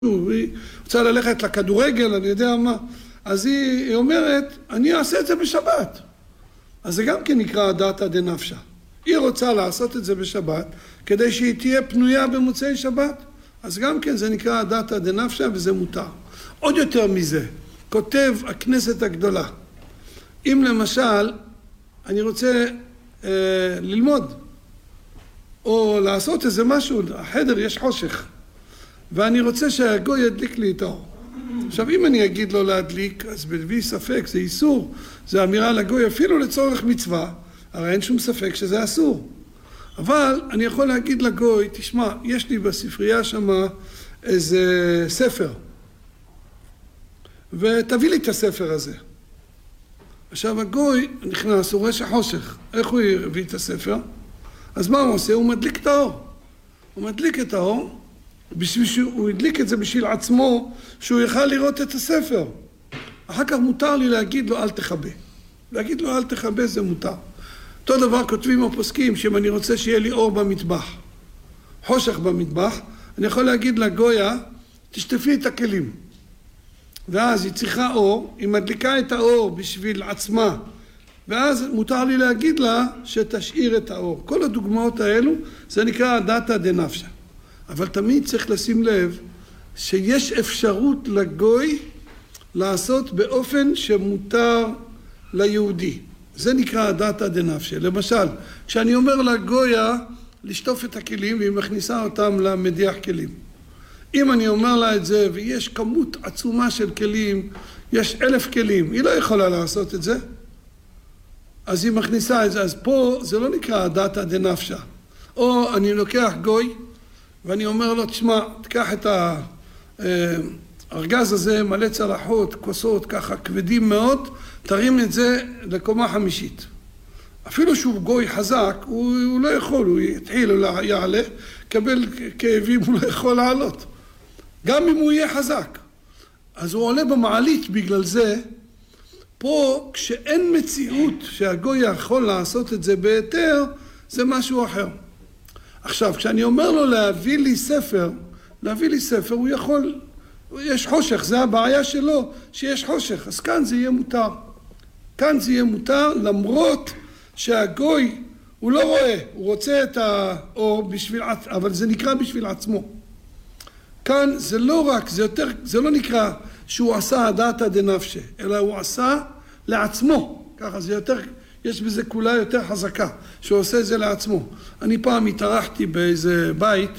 היא רוצה ללכת לכדורגל, אני יודע מה. אז היא אומרת, אני אעשה את זה בשבת. אז זה גם כן נקרא דעתא דנפשא. היא רוצה לעשות את זה בשבת, כדי שהיא תהיה פנויה במוצאי שבת. אז גם כן זה נקרא דעתא דנפשא וזה מותר. עוד יותר מזה, כותב הכנסת הגדולה. אם למשל, אני רוצה ללמוד, או לעשות איזה משהו, החדר יש חושך, ואני רוצה שהגוי ידליק לי את האור. עכשיו, אם אני אגיד לו להדליק, אז בלי ספק, זה איסור, זה אמירה לגוי, אפילו לצורך מצווה, הרי אין שום ספק שזה אסור. אבל אני יכול להגיד לגוי, תשמע, יש לי בספרייה שמה איזה ספר, ותביא לי את הספר הזה. עכשיו, הגוי נכנס, הוא רואה שחושך. איך הוא הביא את הספר? אז מה הוא עושה? הוא מדליק את האור. הוא מדליק את האור, הוא הדליק את זה בשביל עצמו, שהוא יוכל לראות את הספר. אחר כך מותר לי להגיד לו, אל תחבא. להגיד לו, אל תחבא, זה מותר. אותו דבר כותבים הפוסקים, שאם אני רוצה שיהיה לי אור במטבח, חושך במטבח, אני יכול להגיד לגויה, תשטפי את הכלים. ואז היא צריכה אור, היא מדליקה את האור בשביל עצמה, ואז מותר לי להגיד לה שתשאיר את האור. כל הדוגמאות האלו, זה נקרא דעתא דנפשא. אבל תמיד צריך לשים לב שיש אפשרות לגוי לעשות באופן שמותר ליהודי. זה נקרא דעתא דנפשא. למשל, כשאני אומר לגויה לשטוף את הכלים והיא מכניסה אותם למדיח כלים. אם אני אומר לה את זה ויש כמות עצומה של כלים, יש 1000 כלים, היא לא יכולה לעשות את זה, אז היא מכניסה את זה. אז פה זה לא נקרא דעתא דנפשא. או אני לוקח גוי ואני אומר לו, תשמע, תיקח את הארגז הזה, מלא צלחות, כוסות ככה כבדים מאוד, תרים את זה לקומה 5. אפילו שהוא גוי חזק, הוא לא יכול, הוא יתחיל, הוא יעלה, קבל כאבים, הוא לא יכול לעלות. גם אם הוא יהיה חזק. אז הוא עולה במעלית בגלל זה. פה, כשאין מציאות שהגוי יכול לעשות את זה בהיתר, זה משהו אחר. עכשיו, כשאני אומר לו להביא לי ספר, הוא יכול, יש חושך, זה הבעיה שלו, שיש חושך. אז כאן זה יהיה מותר. כאן זה יהיה מותר, למרות שהגוי, הוא לא רואה, הוא רוצה את האור אבל זה נקרא בשביל עצמו. כאן זה לא רק, זה לא נקרא שהוא עשה דעתא דנפשא, אלא הוא עשה לעצמו. ככה זה יותר, יש בזה כולה יותר חזקה, שהוא עושה את זה לעצמו. אני פעם התארחתי באיזה בית,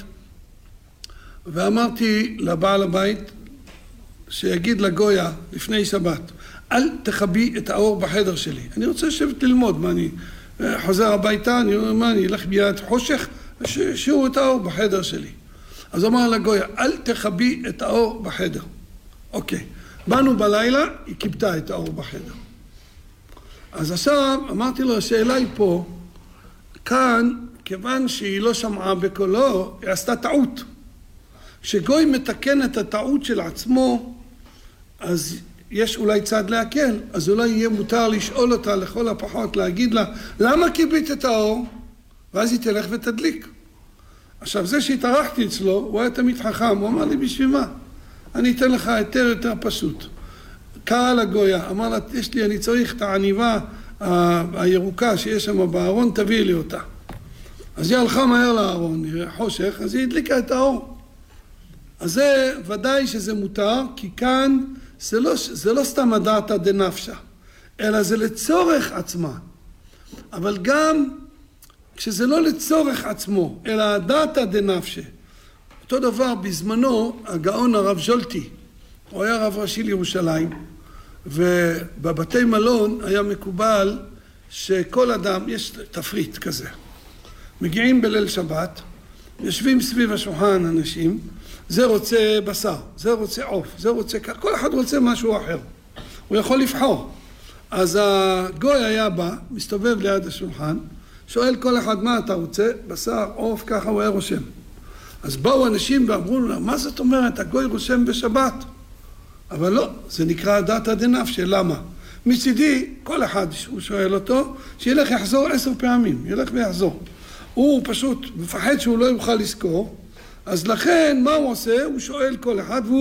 ואמרתי לבעל הבית, שיגיד לגויה לפני שבת, אל תחבי את האור בחדר שלי. אני רוצה לשבת ללמוד, מה אני חוזר הביתה, אני אומר, מה אני אלך ביד חושך, שיעור את האור בחדר שלי. אז אמר לגויה, אל תחבי את האור בחדר. אוקיי. באנו בלילה, היא כיבתה את האור בחדר. אז עכשיו אמרתי לו, השאלה היא פה, כאן, כיוון שהיא לא שמעה בקולו, היא עשתה טעות. כשגוי מתקן את הטעות של עצמו, אז יש אולי צד להקל, אז אולי יהיה מותר לשאול אותה לכל הפחות, להגיד לה, למה כיבית את האור? ואז היא תלך ותדליק. עכשיו, זה שהתארחתי אצלו, הוא היה תמיד חכם, הוא אמר לי, בשביל מה? אני אתן לך היתר יותר פשוט. קרא לגויה, אמר לה, אני צריך את העניבה הירוקה שיש שם בארון, תביא לי אותה. אז היא הלכה מהר לארון, חושך, אז היא הדליקה את האור. אז זה ודאי שזה מותר, כי כאן זה לא סתם דעתא דנפשא, אלא זה לצורך עצמה. אבל גם כשזה לא לצורך עצמו, אלא דעתא דנפשא. אותו דבר בזמנו, הגאון הרב ז'ולטי, הוא היה רב ראשי לירושלים, ובבתי מלון היה מקובל שכל אדם, יש תפריט כזה. מגיעים בליל שבת, יושבים סביב השולחן אנשים, זה רוצה בשר, זה רוצה עוף, זה רוצה כך, כל אחד רוצה משהו אחר. הוא יכול לבחור. אז הגוי היה בא, מסתובב ליד השולחן, שואל כל אחד מה אתה רוצה, בשר, עוף, ככה הוא היה רושם. אז באו אנשים ואמרו לו, מה זאת אומרת, הגוי רושם בשבת? אבל לא, זה נקרא דעתא דנפשא, למה? מצידי, כל אחד שהוא שואל אותו, שילך יחזור 10 פעמים, ילך ויחזור. הוא פשוט מפחד שהוא לא יוכל לזכור, אז לכן, מה הוא עושה? הוא שואל כל אחד, והוא